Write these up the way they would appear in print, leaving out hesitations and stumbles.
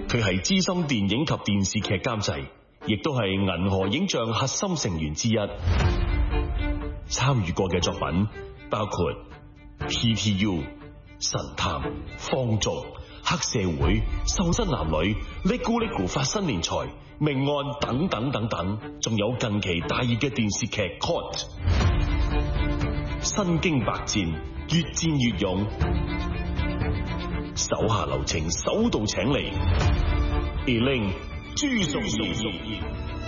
佢係資深電影及電視劇監製，亦都係銀河影像核心成員之一。參與過嘅作品包括 PTU、神探、放逐、黑社會、瘦身男女、嚦咕嚦咕發新年財、命案等等等等，仲有近期大熱嘅電視劇 Caught。身經百戰，越戰越勇，手下留情，手到請嚟。Elaine 朱淑賢。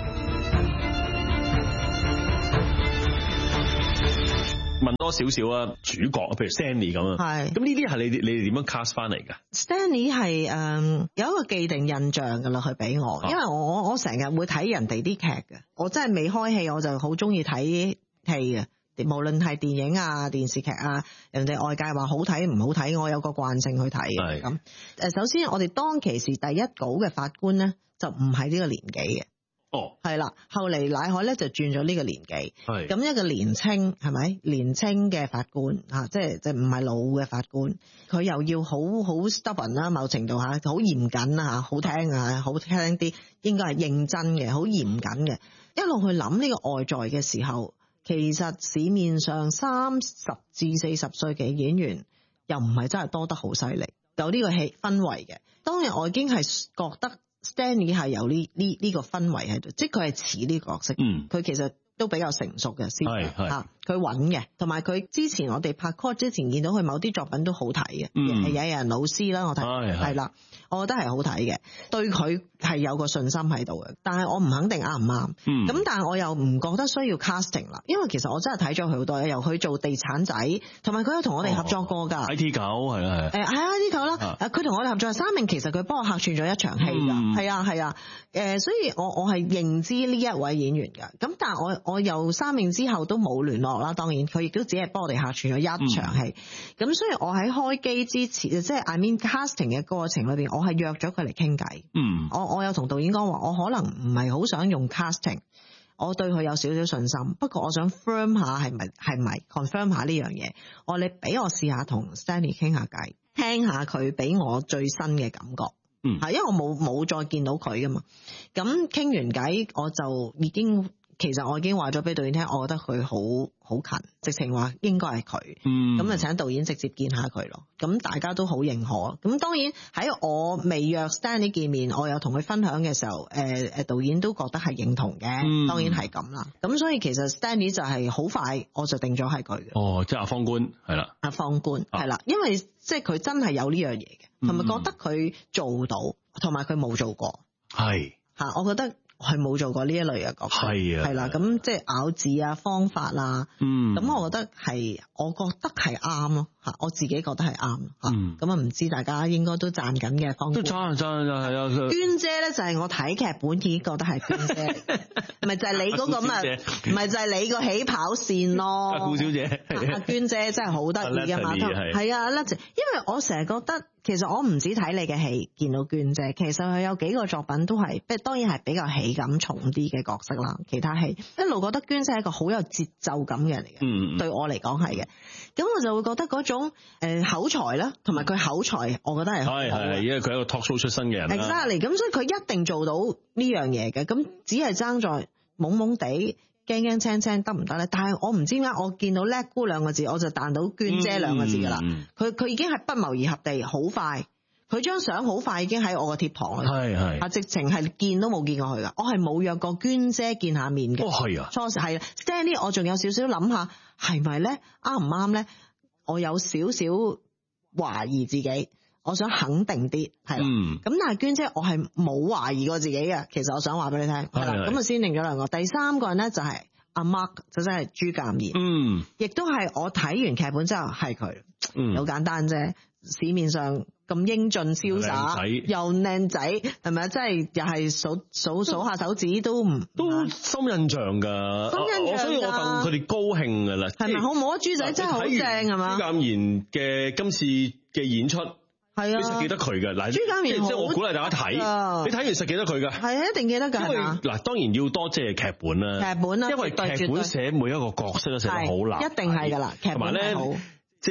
問多少少啊，主角譬如 Stanley 咁啊，係咁呢啲係你哋點樣 cast 翻嚟㗎 ？Stanley 係有一個既定印象㗎啦，佢俾我，因為我成日會睇人哋啲劇嘅，我真係未開戲我就好中意睇戲嘅。無論係電影啊、電視劇啊，人哋外界話好睇唔好睇，我有個慣性去睇嘅。咁首先我哋當其時第一稿嘅法官咧，就唔係呢個年紀嘅。哦，係啦，後嚟乃海咧就轉咗呢個年紀。係咁一個年青係咪？年青嘅法官啊，即係唔係老嘅法官，佢又要好 stubborn 啦，某程度下好嚴謹啊，好聽啊，好聽啲，應該係認真嘅，好嚴謹嘅。一路去諗呢個外在嘅時候。其實市面上30至40歲嘅演員又唔係真係多得好犀利，有呢個氣氛圍嘅。當日我已經係覺得 Stanley 係有呢個氛圍喺度，即係佢係似呢個角色。佢其實都比較成熟嘅，係佢穩嘅，同埋佢之前我哋拍 Caught 之前見到佢某啲作品都好睇嘅，係有人老師啦，我睇係啦，我覺得係好睇嘅，對佢係有個信心喺度嘅，但係我唔肯定啱唔啱，咁但係我又唔覺得需要 casting 啦，因為其實我真係睇咗佢好多，由佢做地產仔，同埋佢有同我哋合作過㗎 ，IT 狗係啦係， IT 狗啦，佢同我哋合作係三名，其實佢幫我客串咗一場戲㗎，係啊，所以我係認知呢一位演員㗎，咁但係我由三名之後都冇聯絡啦，當然佢亦都只係幫我哋客串咗一場戲，咁所以我喺開機之前，即係 I mean casting 嘅過程裏邊，我係約咗佢嚟傾偈。我有同導演講話，我可能唔係好想用 casting， 我對佢有少少信心，不過我想 firm 下係咪 confirm 下呢樣嘢，你俾我試下同 Stanley 傾下偈，聽下佢俾我最新嘅感覺。因為我冇再見到佢噶嘛，咁傾完偈我就其實我已經話咗俾導演聽，我覺得佢好近，直情話應該係佢，咁就請導演直接見下佢咯。咁大家都好認可。咁當然喺我未約 Stanley 見面，我有同佢分享嘅時候，導演都覺得係認同嘅，當然係咁啦。咁所以其實 Stanley 就係好快我就定咗係佢嘅。哦，即係阿方官係啦，阿方官係啦，因為即係佢真係有呢樣嘢嘅，同埋覺得佢做到，同埋佢冇做過。係吓，我覺得。係冇做過呢一類嘅角色，係啦，咁即係咬字啊、方法啊，咁我覺得係啱咯吓，我自己覺得係啱吓，咁啊唔知大家應該都讚緊嘅方法，都讚係啊。娟姐咧就係我睇劇本已經覺得係娟姐，咪就係你嗰個咁咪就係你個起跑線咯。顧小姐，阿娟姐真係好得意噶嘛，係啊，因為我成日覺得。其實我唔止睇你嘅戲見到娟姐，其實佢有幾個作品都係，當然係比較喜感重啲嘅角色啦。其他戲一路覺得娟姐係一個好有節奏感嘅人嚟嘅，對我嚟講係嘅。咁我就會覺得嗰種口才啦，同埋佢口才，我覺得係係，因為佢係一個 talk show 出身嘅人啦。Exactly，咁所以佢一定做到呢樣嘢嘅。咁只係爭在懵懵地。驚驚青青得唔得咧？但係我唔知點解，我見到叻姑兩個字，我就彈到娟姐兩個字噶啦。佢已經係不謀而合地，好快。佢張相好快已經喺我個貼堂啦。係直情係見都冇見過佢噶。我係冇約過娟姐見下面嘅。係啊，初時係 Stanley， 我仲有少少諗下係咪咧，啱唔啱咧？我有少少懷疑自己，我想肯定啲係啦。咁但係娟姐我係冇懷疑過自己嘅，其實我想話俾你聽係啦。咁啊先定咗兩個，第三個人咧就係阿 Mark， 就真係朱鑑賢。亦都係我睇完劇本之後係佢。好簡單啫，市面上咁英俊瀟灑又靚仔，係咪啊？真係又係數下手指都深印象噶。所以我戥佢哋高興噶啦。係咪好唔好啊？朱仔真係好正係嘛？朱鑑賢嘅今次嘅演出。係啊，你實記得佢嘅嗱，朱鑑賢即係我鼓勵大家睇，你睇完實記得佢嘅，係啊，一定記得㗎。因為嗱，當然要多謝劇本啦，劇本啦，因為劇本寫每一個角色都寫得好難，一定係㗎啦。劇本係好，即係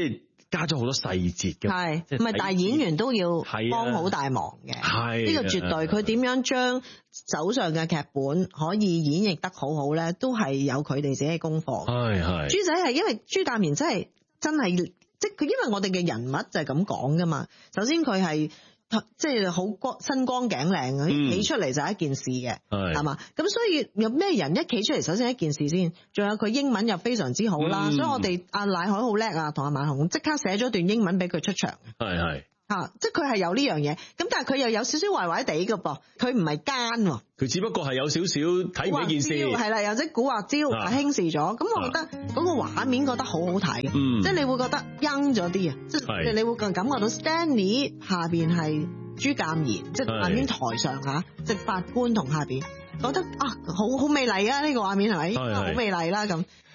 加咗好多細節嘅。 係， 即係唔係，但係演員都要係幫好大忙嘅。 係呢個絕對，佢點樣將手上嘅劇本可以演繹得好好咧，都係有佢哋自己嘅功課。 係豬仔係因為朱達棉真係，即係佢，因為我哋嘅人物就係咁講噶嘛。首先佢係即係好身光頸靚嘅，企出嚟就係一件事嘅，係嘛？咁所以有咩人一企出嚟，首先一件事先，仲有佢英文又非常之好啦。所以我哋阿乃海好叻啊，同阿萬紅即刻寫咗段英文俾佢出場。 係即係佢係有呢樣嘢，咁但係佢又有少少壞壞地嘅噃，佢唔係奸喎， 佢只不過係有少少睇唔起件事， 係啦，有隻古惑招輕視咗，咁我覺得嗰個畫面覺得好好睇，即係你會覺得陰咗啲啊，即係你會感覺到 Stanley 下邊係朱鑑賢，即係畫面台上嚇，即係法官同下邊覺得啊好美麗啊，呢個畫面係咪？好美麗啦咁。